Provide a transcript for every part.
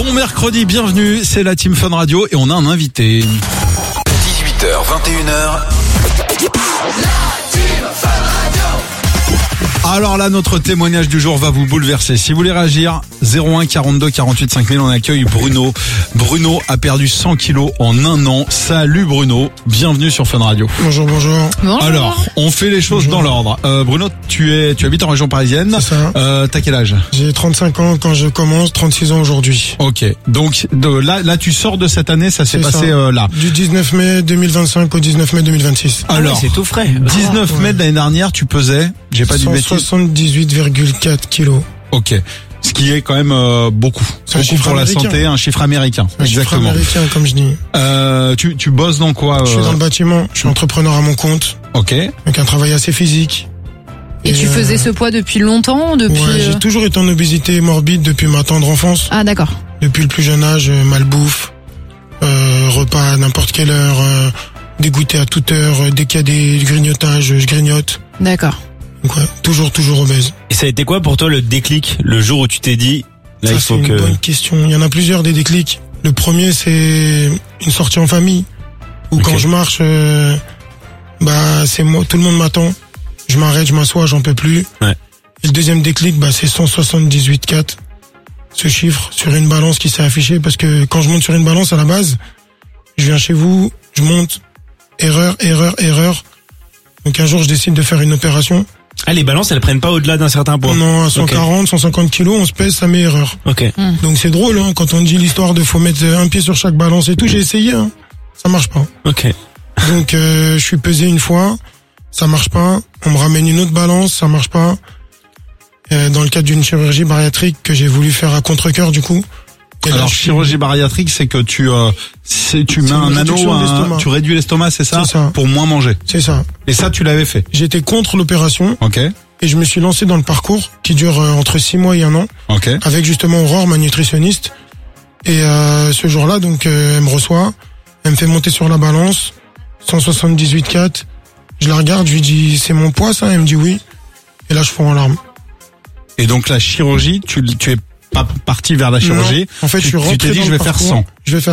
Bon mercredi, bienvenue, c'est la Team Fun Radio et on a un invité. 18h, 21h. Alors là, notre témoignage du jour va vous bouleverser. Si vous voulez réagir, 01 42 48 5000, on accueille Bruno. Bruno a perdu 100 kilos en un an. Salut Bruno, bienvenue sur Fun Radio. Bonjour. Bonjour. Alors, on fait les choses dans l'ordre. Bruno, tu habites en région parisienne. C'est ça. T'as quel âge? J'ai 35 ans quand je commence, 36 ans aujourd'hui. Ok, donc là tu sors de cette année, ça s'est C'est passé ça. là. Du 19 mai 2025 au 19 mai 2026. Alors, c'est tout frais. 19 mai de l'année dernière, tu pesais, j'ai pas dit de bêtises. 178,4 kilos. Ok, ce qui est quand même beaucoup. C'est un Beaucoup chiffre pour la américain. santé, un chiffre américain. Un chiffre Exactement. américain, comme je dis. Tu bosses dans quoi? Je suis dans le bâtiment, je suis entrepreneur à mon compte, Ok. avec un travail assez physique. Et tu faisais ce poids depuis longtemps, depuis Ouais, j'ai toujours été en obésité morbide depuis ma tendre enfance. Ah d'accord. Depuis le plus jeune âge, malbouffe, repas à n'importe quelle heure, dégoûté à toute heure, dès qu'il y a des grignotages, je grignote. D'accord. Donc ouais, toujours obèse. Et ça a été quoi pour toi le déclic, le jour où tu t'es dit, là Ça, il c'est faut une que... bonne question. Il y en a plusieurs des déclics. Le premier, c'est une sortie en famille, où Ok. quand je marche, c'est moi, tout le monde m'attend. Je m'arrête, je m'assois, j'en peux plus. Ouais. Et le deuxième déclic, c'est 178,4. Ce chiffre sur une balance qui s'est affiché, parce que quand je monte sur une balance à la base, je viens chez vous, je monte, erreur. Donc un jour, je décide de faire une opération. Ah, les balances, elles prennent pas au-delà d'un certain poids. Non, à 140, 150 kilos, on se pèse, ça met erreur. Ok. Donc c'est drôle, hein, quand on dit l'histoire de faut mettre un pied sur chaque balance et tout, j'ai essayé, hein, ça marche pas. Ok. Donc je suis pesé une fois, ça marche pas. On me ramène une autre balance, ça marche pas. Dans le cadre d'une chirurgie bariatrique que j'ai voulu faire à contre-cœur du coup. Et là, Alors je suis- chirurgie bariatrique, c'est que tu mets une un anneau, réduction de l'estomac. tu réduis l'estomac, c'est ça, C'est ça. pour moins manger. C'est ça. Et ça, tu l'avais fait. J'étais contre l'opération Ok. et je me suis lancé dans le parcours qui dure entre 6 mois et 1 an Ok. avec justement Aurore, ma nutritionniste. Et ce jour-là, donc elle me reçoit, elle me fait monter sur la balance, 178,4. Je la regarde, je lui dis c'est mon poids ça, elle me dit oui. Et là je fonds en larmes. Et donc la chirurgie, tu es pas parti vers la chirurgie. Non. En fait, je suis rentré Tu t'es dit dans je le vais faire parcours. 100.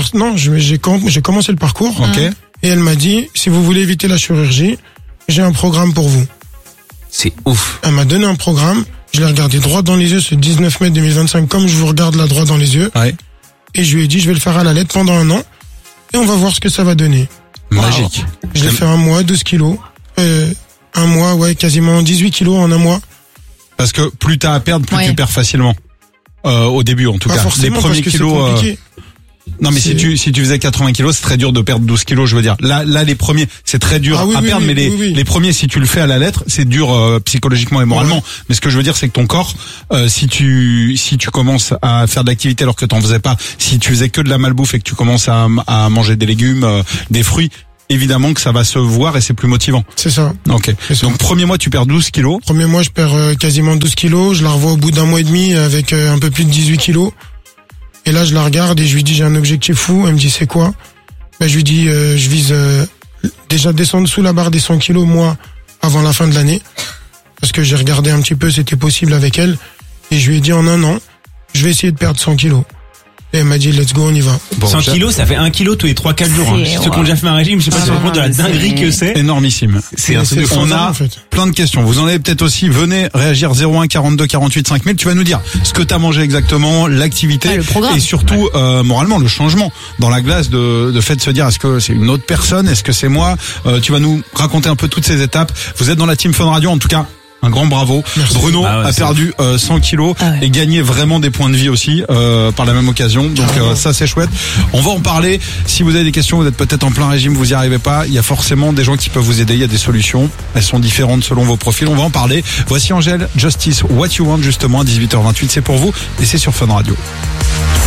J'ai commencé le parcours. Ok. Et elle m'a dit, si vous voulez éviter la chirurgie, j'ai un programme pour vous. C'est ouf. Elle m'a donné un programme, je l'ai regardé droit dans les yeux ce 19 mai 2025, comme je vous regarde là droit dans les yeux. Ouais. Et je lui ai dit, je vais le faire à la lettre pendant 1 an. Et on va voir ce que ça va donner. Magique. Je l'ai fait 1 mois, 12 kilos. 1 mois, ouais, quasiment 18 kilos en 1 mois. Parce que plus t'as à perdre, plus Ouais. tu perds facilement. Au début, en tout Pas cas. Les forcément, premiers parce que c'est kilos. compliqué. Non, mais si tu faisais 80 kilos, c'est très dur de perdre 12 kilos, je veux dire. Là, les premiers, c'est très dur Ah oui, à oui, perdre, oui, mais oui. les premiers, si tu le fais à la lettre, c'est dur psychologiquement et moralement. Mais ce que je veux dire, c'est que ton corps, si tu commences à faire de l'activité alors que t'en faisais pas, si tu faisais que de la malbouffe et que tu commences à manger des légumes, des fruits, évidemment que ça va se voir et c'est plus motivant. C'est ça. Ok. C'est ça. Donc premier mois, tu perds 12 kilos. Premier mois, je perds quasiment 12 kilos. Je la revois au bout d'1 mois et demi avec un peu plus de 18 kilos. Et là, je la regarde et je lui dis, j'ai un objectif fou. Elle me dit, c'est quoi? Je lui dis, je vise déjà descendre sous la barre des 100 kilos, moi, avant la fin de l'année. Parce que j'ai regardé un petit peu, c'était possible avec elle. Et je lui ai dit, en 1 an, je vais essayer de perdre 100 kilos. Et elle m'a dit, let's go, on y va. 100 kilos, ça fait 1 kilo tous les 3-4 jours. Hein. C'est- Ceux qui ont déjà fait un régime, je sais pas si tu te rends compte de la dinguerie que c'est. Énormissime. C'est un truc de fou. On fantôme, a en fait. plein de questions. Vous en avez peut-être aussi. Venez réagir 01 42 48 5000. Tu vas nous dire ce que t'as mangé exactement, l'activité le programme. et surtout moralement le changement dans la glace de fait de se dire est-ce que c'est une autre personne, est-ce que c'est moi. Tu vas nous raconter un peu toutes ces étapes. Vous êtes dans la Team Fun Radio en tout cas. Un grand bravo. Merci. Bruno Ah ouais, a c'est perdu 100 kilos Ah ouais. et gagné vraiment des points de vie aussi par la même occasion. Donc ça c'est chouette. On va en parler. Si vous avez des questions, vous êtes peut-être en plein régime, vous y arrivez pas. Il y a forcément des gens qui peuvent vous aider. Il y a des solutions. Elles sont différentes selon vos profils. On va en parler. Voici Angèle, Justice, What You Want justement à 18h28. C'est pour vous et c'est sur Fun Radio.